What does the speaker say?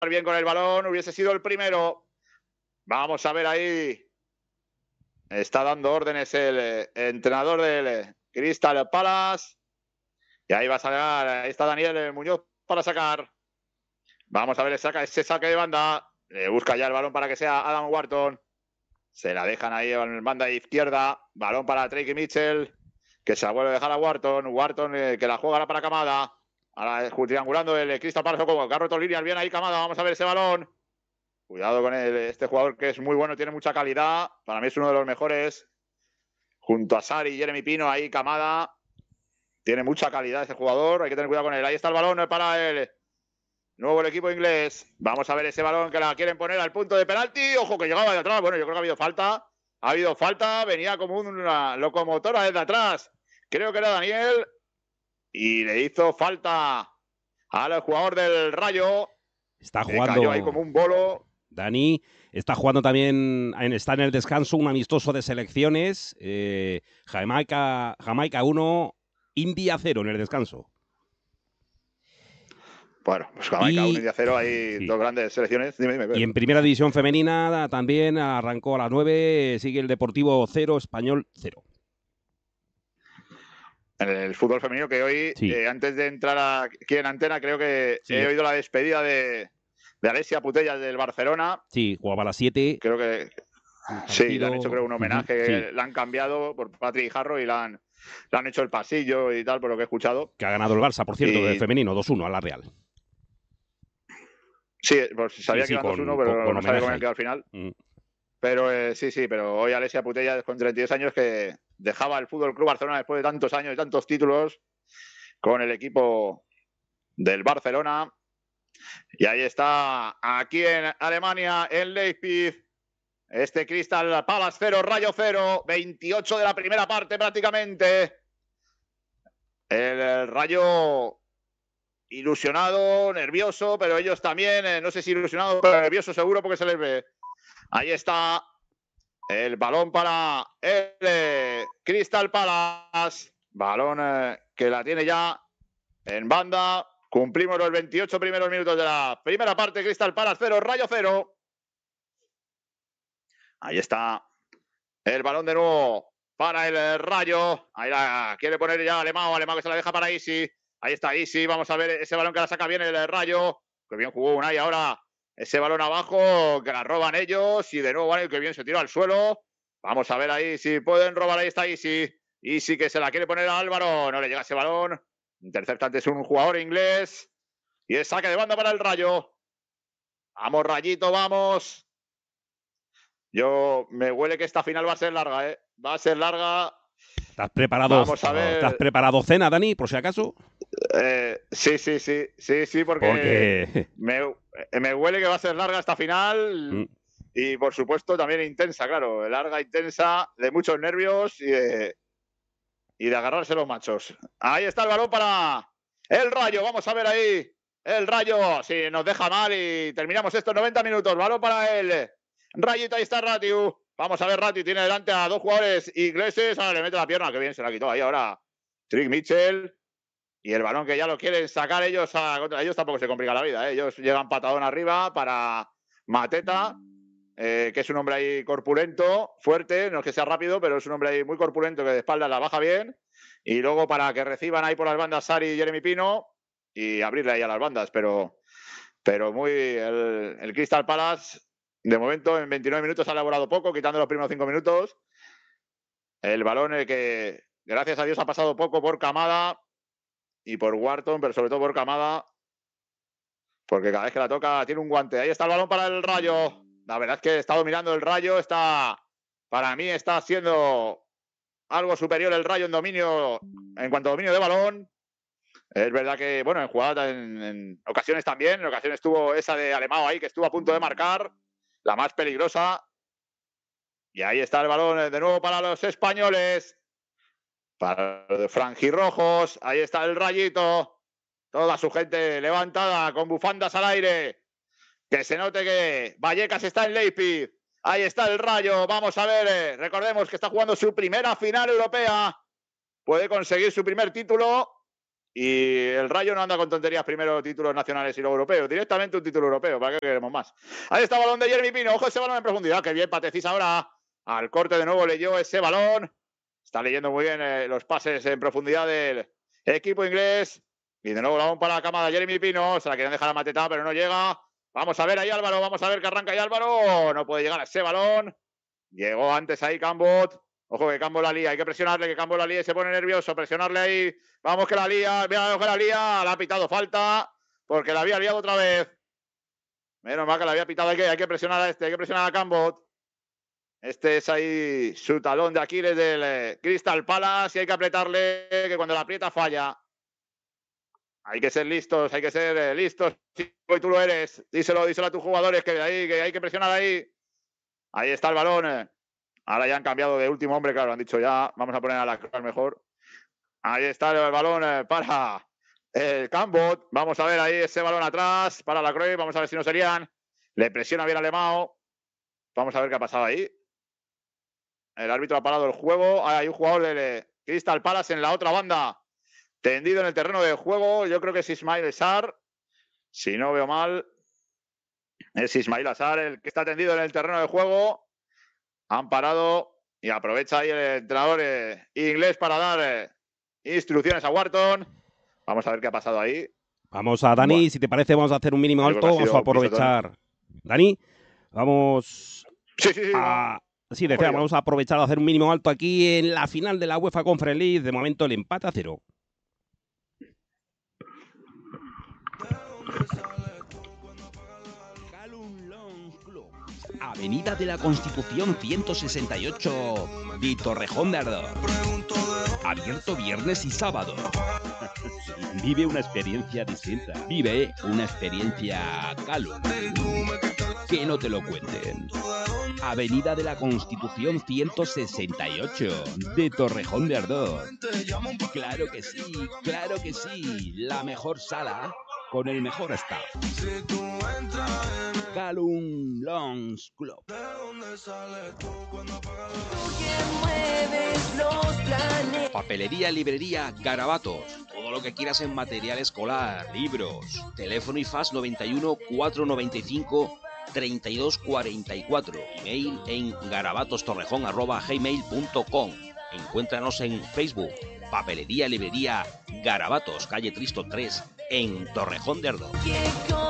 bien con el balón, hubiese sido el primero. Vamos a ver ahí. Está dando órdenes el entrenador del Crystal Palace. Y ahí va a sacar, ahí está Daniel Muñoz para sacar. Vamos a ver ese saque de banda. Busca ya el balón para que sea Adam Wharton. Se la dejan ahí en banda izquierda. Balón para Tracy Mitchell, que se la vuelve a dejar a Wharton. Wharton que la juega ahora para Kamada. Ahora triangulando el Crystal Palace como carro de líneas. Bien ahí Kamada. Vamos a ver ese balón. Cuidado con este jugador que es muy bueno, tiene mucha calidad. Para mí es uno de los mejores. Junto a Sari y Jeremy Pino, ahí Kamada. Tiene mucha calidad ese jugador. Hay que tener cuidado con él. Ahí está el balón para el nuevo equipo inglés. Vamos a ver ese balón que la quieren poner al punto de penalti. Ojo que llegaba de atrás. Bueno, yo creo que ha habido falta. Ha habido falta. Venía como una locomotora desde atrás. Creo que era Daniel. Y le hizo falta al jugador del Rayo. Está jugando. Cayó ahí como un bolo. Dani está jugando también, está en el descanso un amistoso de selecciones. Jamaica 1, India 0 en el descanso. Bueno, pues Jamaica 1, India 0, hay dos grandes selecciones. Dime. Y en primera división femenina también arrancó a las 9, sigue el Deportivo 0, Español 0. En el fútbol femenino que hoy, antes de entrar aquí en antena, creo que he oído la despedida de Alessia Putellas del Barcelona. Sí, jugaba a las 7. Creo que sí, le han hecho creo un homenaje, la han cambiado por Patrick Harrow y le han hecho el pasillo y tal, por lo que he escuchado. Que ha ganado el Barça, por cierto, de femenino, 2-1 a la Real. Sí, pues sabía que iba 2-1, pero no sabía cómo había quedado al final. Pero pero hoy Alessia Putellas, con 32 años, que dejaba el Fútbol Club Barcelona después de tantos años y tantos títulos con el equipo del Barcelona. Y ahí está, aquí en Alemania, en Leipzig, este Crystal Palace 0, Rayo 0, 28 de la primera parte prácticamente. El Rayo ilusionado, nervioso, pero ellos también, no sé si ilusionado, pero nervioso seguro porque se les ve. Ahí está el balón para el Crystal Palace. Balón que la tiene ya en banda. Cumplimos los 28 primeros minutos de la primera parte. Crystal Palace 0, Rayo 0. Ahí está el balón de nuevo para el Rayo. Ahí la quiere poner ya Alemão que se la deja para Isi. Ahí está Isi. Vamos a ver ese balón que la saca bien el Rayo. Que bien jugó Unai ahora. Ese balón abajo que la roban ellos. Y de nuevo, que bien se tira al suelo. Vamos a ver ahí si pueden robar. Ahí está Isi. Isi que se la quiere poner a Álvaro. No le llega ese balón. Interceptante es un jugador inglés. Y es saque de banda para el Rayo. Vamos, Rayito, vamos. Me huele que esta final va a ser larga, Va a ser larga. ¿Estás preparado? Vamos a ver. ¿Estás preparado cena, Dani, por si acaso? Sí, porque me huele que va a ser larga esta final. Y por supuesto también intensa, claro. Larga, intensa, de muchos nervios y de agarrarse los machos. Ahí está el balón para el Rayo. Vamos a ver ahí. El Rayo, si nos deja mal y terminamos estos 90 minutos. Balón para el Rayito, ahí está Ratiu. Vamos a ver, Ratiu tiene delante a dos jugadores ingleses. Ahora le mete la pierna, que bien se la quitó ahí ahora Trick Mitchell. Y el balón que ya lo quieren sacar ellos contra ellos tampoco se complica la vida. Ellos llegan patadón arriba para Mateta, que es un hombre ahí corpulento, fuerte, no es que sea rápido, pero es un hombre ahí muy corpulento que de espalda la baja bien. Y luego para que reciban ahí por las bandas Sari y Jeremy Pino y abrirle ahí a las bandas. Pero muy el Crystal Palace, de momento en 29 minutos ha elaborado poco, quitando los primeros 5 minutos. El balón que gracias a Dios ha pasado poco por Kamada y por Wharton, pero sobre todo por Kamada, porque cada vez que la toca tiene un guante. Ahí está el balón para el Rayo. La verdad es que he estado mirando el Rayo, para mí está siendo algo superior el Rayo en dominio, en cuanto a dominio de balón. Es verdad que, bueno, en jugada en ocasiones también, en ocasiones tuvo esa de Alemão ahí, que estuvo a punto de marcar, la más peligrosa. Y ahí está el balón de nuevo para los españoles, para los franjirrojos. Ahí está el Rayito, toda su gente levantada con bufandas al aire. Que se note que Vallecas está en Leipzig. Ahí está el Rayo. Vamos a ver, recordemos que está jugando su primera final europea. Puede conseguir su primer título Y el Rayo no anda con tonterías, primero títulos nacionales y luego europeos. Directamente un título europeo, ¿para qué queremos más? Ahí está el balón de Jeremy Pino. Ojo ese balón en profundidad. Qué bien Patecís ahora. Al corte de nuevo leyó ese balón. Está leyendo muy bien los pases en profundidad del equipo inglés. Y de nuevo el balón para la cama de Jeremy Pino. Se la quieren dejar a Mateta, pero no llega. Vamos a ver ahí Álvaro. Vamos a ver que arranca ahí Álvaro. No puede llegar a ese balón. Llegó antes ahí Cambot. Ojo que Cambo la lía, hay que presionarle, que Cambo la lía y se pone nervioso, presionarle ahí. Vamos que la lía, mira que la lía, la ha pitado falta, porque la había liado otra vez. Menos mal que la había pitado, hay que presionar a este, hay que presionar a Cambot. Este es ahí su talón de Aquiles del Crystal Palace y hay que apretarle, que cuando la aprieta falla. Hay que ser listos, hay que ser listos. Sí, hoy tú lo eres, díselo a tus jugadores que hay que presionar ahí. Ahí está el balón. Ahora ya han cambiado de último hombre, claro, han dicho ya, vamos a poner a la Cruyff mejor. Ahí está el balón para el Cambot. Vamos a ver ahí ese balón atrás para la Cruyff. Vamos a ver si no serían. Le presiona bien a Lemao. Vamos a ver qué ha pasado ahí. El árbitro ha parado el juego. Hay un jugador del Crystal Palace en la otra banda, tendido en el terreno de juego. Yo creo que es Ismail Assar. Si no veo mal, es Ismail Assar el que está tendido en el terreno de juego. Han parado y aprovecha ahí el entrenador inglés para dar instrucciones a Wharton. Vamos a ver qué ha pasado ahí. Vamos a Dani, si te parece, vamos a hacer un mínimo alto. Vamos a aprovechar. Dani, vamos. Sí, decía, vamos a aprovechar de hacer un mínimo alto aquí en la final de la UEFA Conference League. De momento el empate a 0. Avenida de la Constitución 168 de Torrejón de Ardoz. Abierto viernes y sábado. Vive una experiencia distinta. Vive una experiencia Calum. Que no te lo cuenten. Avenida de la Constitución 168 de Torrejón de Ardoz. Claro que sí. La mejor sala con el mejor staff. Calum Lounge Club. Papelería, librería, Garabatos. Todo lo que quieras en material escolar, libros. Teléfono y fax 91 495 3244. Email en garabatostorrejón@gmail.com. Encuéntranos en Facebook. Papelería, librería, Garabatos, calle Tristo 3, en Torrejón de Ardoz.